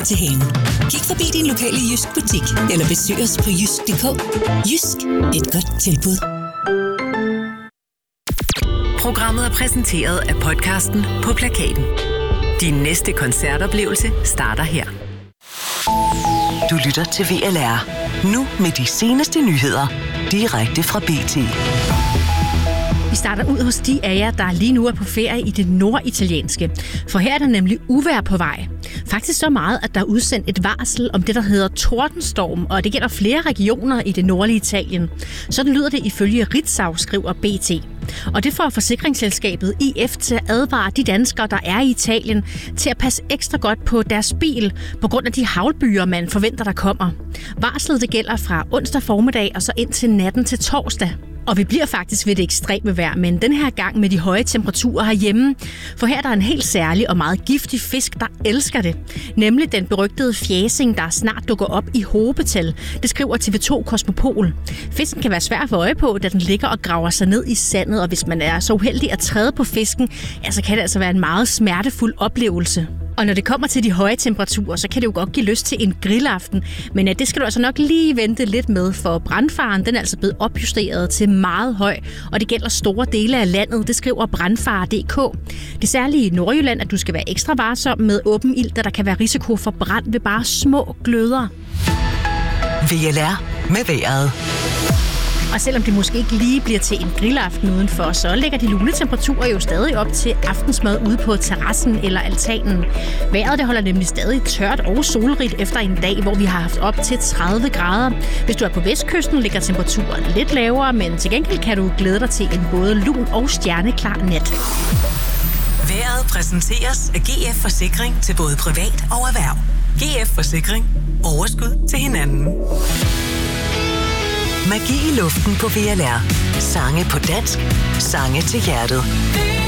til hanen. Kig forbi din lokale Jysk butik, eller besøg os på jysk.dk. Jysk, et godt tilbud. Programmet er præsenteret af podcasten På Plakaten. Din næste koncertoplevelse starter her. Du lytter til VLR. Nu med de seneste nyheder. Direkte fra BT. Vi starter ud hos de af jer, der lige nu er på ferie i det norditalienske. For her er der nemlig uvejr på vej. Faktisk så meget, at der er udsendt et varsel om det, der hedder tordenstorm, og det gælder flere regioner i det nordlige Italien. Sådan lyder det ifølge Ritzau, skriver BT. Og det får forsikringsselskabet IF til at advare de danskere, der er i Italien, til at passe ekstra godt på deres bil, på grund af de havlbyer, man forventer, der kommer. Varslet det gælder fra onsdag formiddag og så ind til natten til torsdag. Og vi bliver faktisk ved det ekstreme vejr, men den her gang med de høje temperaturer herhjemme. For her er der en helt særlig og meget giftig fisk, der elsker det. Nemlig den berygtede fjæsing, der snart dukker op i hobetal. Det skriver TV2 Kosmopol. Fisken kan være svær at få øje på, da den ligger og graver sig ned i sandet. Og hvis man er så uheldig at træde på fisken, ja, så kan det altså være en meget smertefuld oplevelse. Og når det kommer til de høje temperaturer, så kan det jo godt give lyst til en grillaften. Men det skal du altså nok lige vente lidt med, for brandfaren den er altså blevet opjusteret til meget høj. Og det gælder store dele af landet, det skriver brandfare.dk. Det særlige i Nordjylland, at du skal være ekstra varsom med åben ild, da der kan være risiko for brand ved bare små gløder. VLR med vejret. Og selvom det måske ikke lige bliver til en grillaften udenfor, så lægger de lune temperaturer jo stadig op til aftensmad ude på terrassen eller altanen. Vejret det holder nemlig stadig tørt og solrigt efter en dag, hvor vi har haft op til 30 grader. Hvis du er på vestkysten, ligger temperaturen lidt lavere, men til gengæld kan du glæde dig til en både lun og stjerneklar nat. Vejret præsenteres af GF Forsikring til både privat og erhverv. GF Forsikring. Overskud til hinanden. Magi i luften på VLR. Sange på dansk. Sange til hjertet.